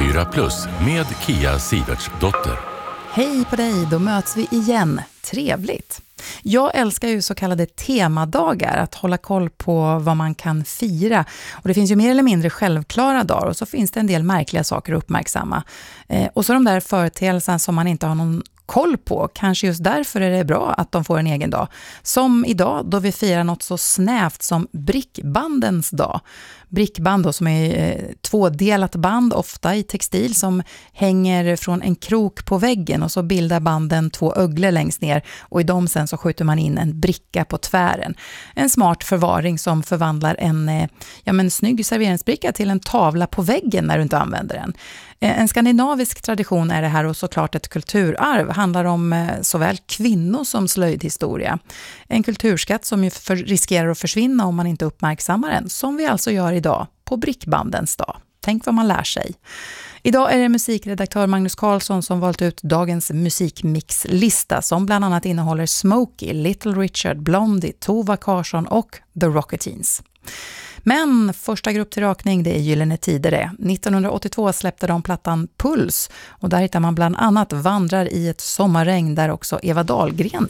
54+ med Kia Sivertsdotter. Hej på dig, då möts vi igen. Trevligt. Jag älskar ju så kallade temadagar, att hålla koll på vad man kan fira. Och det finns ju mer eller mindre självklara dagar och så finns det en del märkliga saker att uppmärksamma. Och så de där företeelserna som man inte har någon koll på. Kanske just därför är det bra att de får en egen dag. Som idag då vi firar något så snävt som brickbandens dag. Brickband då, som är tvådelat band, ofta i textil, som hänger från en krok på väggen och så bildar banden två öglor längst ner och i dem sen så skjuter man in en bricka på tvären. En smart förvaring som förvandlar en snygg serveringsbricka till en tavla på väggen när du inte använder den. En skandinavisk tradition är det här och såklart ett kulturarv. Handlar om såväl kvinnor som slöjdhistoria. En kulturskatt som ju riskerar att försvinna om man inte uppmärksammar den, som vi alltså gör idag på brickbandens dag. Tänk vad man lär sig. Idag är det musikredaktör Magnus Karlsson som valt ut dagens musikmixlista som bland annat innehåller Smokey, Little Richard, Blondie, Tova Karsson och The Rocketeens. Men första grupp till rakning, det är Gyllene Tider det. 1982 släppte de plattan Puls och där hittar man bland annat Vandrar i ett sommarregn där också Eva Dahlgren